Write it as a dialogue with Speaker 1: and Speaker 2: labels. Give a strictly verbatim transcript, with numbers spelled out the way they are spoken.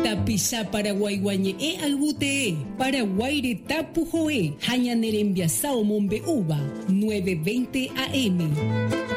Speaker 1: Tapisa Paraguay guañe e albute Paraguay de tapujoe Hañanerembiasao Mombe Uva nueve veinte A M.